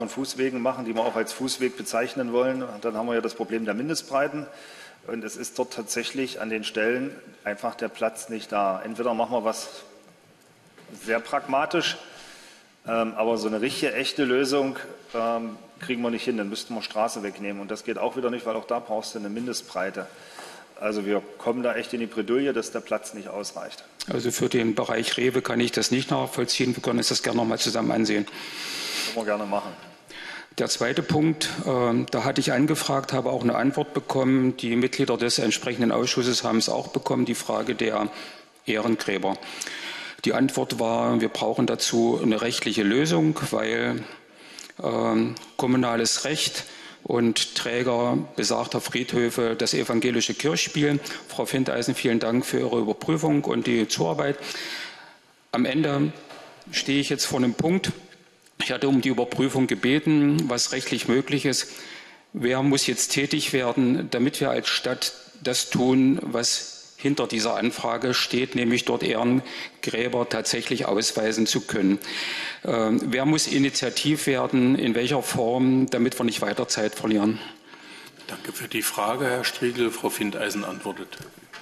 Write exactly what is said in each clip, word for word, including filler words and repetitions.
von Fußwegen machen, die wir auch als Fußweg bezeichnen wollen. Und dann haben wir ja das Problem der Mindestbreiten. Und es ist dort tatsächlich an den Stellen einfach der Platz nicht da. Entweder machen wir was sehr pragmatisch, ähm, aber so eine richtige, echte Lösung ähm, kriegen wir nicht hin. Dann müssten wir Straße wegnehmen. Und das geht auch wieder nicht, weil auch da brauchst du eine Mindestbreite. Also wir kommen da echt in die Bredouille, dass der Platz nicht ausreicht. Also für den Bereich Rewe kann ich das nicht nachvollziehen. Wir können uns das gerne noch mal zusammen ansehen. Können wir gerne machen. Der zweite Punkt, äh, da hatte ich angefragt, habe auch eine Antwort bekommen. Die Mitglieder des entsprechenden Ausschusses haben es auch bekommen, die Frage der Ehrengräber. Die Antwort war, wir brauchen dazu eine rechtliche Lösung, weil äh, kommunales Recht und Träger besagter Friedhöfe das evangelische Kirchspiel. Frau Findeisen, vielen Dank für Ihre Überprüfung und die Zuarbeit. Am Ende stehe ich jetzt vor einem Punkt. Ich hatte um die Überprüfung gebeten, was rechtlich möglich ist. Wer muss jetzt tätig werden, damit wir als Stadt das tun, was hinter dieser Anfrage steht, nämlich dort Ehrengräber tatsächlich ausweisen zu können. Ähm, wer muss initiativ werden, in welcher Form, damit wir nicht weiter Zeit verlieren? Danke für die Frage, Herr Striegel. Frau Findeisen antwortet.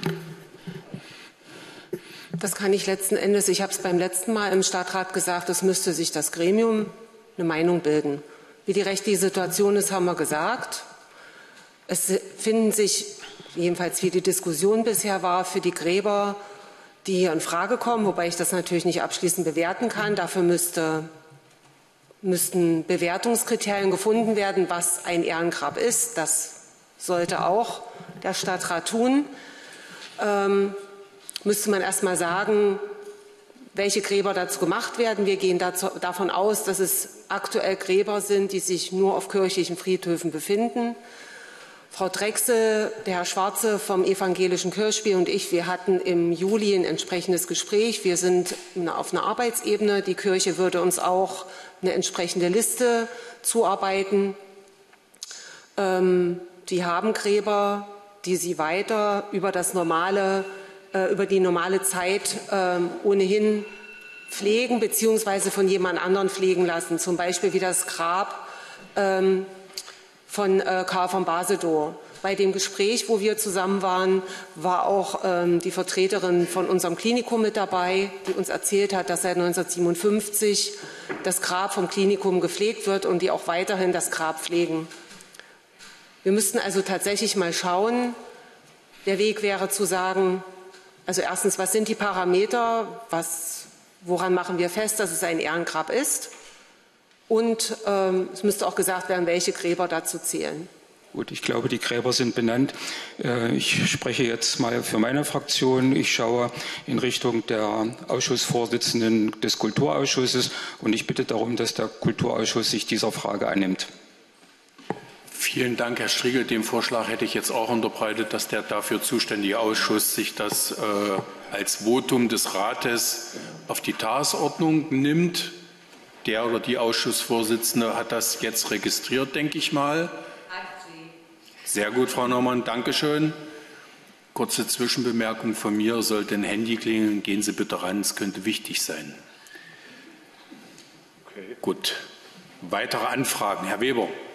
Das kann ich letzten Endes, ich habe es beim letzten Mal im Stadtrat gesagt, es müsste sich das Gremium eine Meinung bilden. Wie die rechtliche Situation ist, haben wir gesagt. Es finden sich, jedenfalls wie die Diskussion bisher war, für die Gräber, die hier in Frage kommen, wobei ich das natürlich nicht abschließend bewerten kann. Dafür müsste, müssten Bewertungskriterien gefunden werden, was ein Ehrengrab ist. Das sollte auch der Stadtrat tun. Ähm, müsste man erst mal sagen, welche Gräber dazu gemacht werden. Wir gehen dazu, davon aus, dass es aktuell Gräber sind, die sich nur auf kirchlichen Friedhöfen befinden. Frau Drechsel, der Herr Schwarze vom Evangelischen Kirchspiel und ich, wir hatten im Juli ein entsprechendes Gespräch. Wir sind auf einer Arbeitsebene. Die Kirche würde uns auch eine entsprechende Liste zuarbeiten. Ähm, die haben Gräber, die sie weiter über das normale über die normale Zeit ähm, ohnehin pflegen bzw. von jemand anderen pflegen lassen. Zum Beispiel wie das Grab ähm, von äh, Karl von Basedow. Bei dem Gespräch, wo wir zusammen waren, war auch ähm, die Vertreterin von unserem Klinikum mit dabei, die uns erzählt hat, dass seit neunzehnhundertsiebenundfünfzig das Grab vom Klinikum gepflegt wird und die auch weiterhin das Grab pflegen. Wir müssten also tatsächlich mal schauen. Der Weg wäre zu sagen, also erstens, was sind die Parameter, was, woran machen wir fest, dass es ein Ehrengrab ist? Und ähm, es müsste auch gesagt werden, welche Gräber dazu zählen. Gut, ich glaube, die Gräber sind benannt. Ich spreche jetzt mal für meine Fraktion. Ich schaue in Richtung der Ausschussvorsitzenden des Kulturausschusses und ich bitte darum, dass der Kulturausschuss sich dieser Frage annimmt. Vielen Dank, Herr Striegel. Den Vorschlag hätte ich jetzt auch unterbreitet, dass der dafür zuständige Ausschuss sich das äh, als Votum des Rates auf die Tagesordnung nimmt. Der oder die Ausschussvorsitzende hat das jetzt registriert, denke ich mal. Sehr gut, Frau Naumann, Dankeschön. Kurze Zwischenbemerkung von mir. Sollte ein Handy klingeln, gehen Sie bitte ran, es könnte wichtig sein. Okay. Gut. Weitere Anfragen, Herr Weber.